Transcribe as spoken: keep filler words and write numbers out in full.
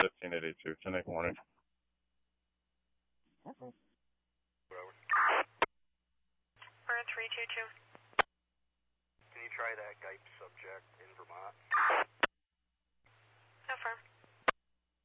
fifteen eighty-two, ten eight warning. Whatever. We're at three two two. Can you try that Gype subject in Vermont?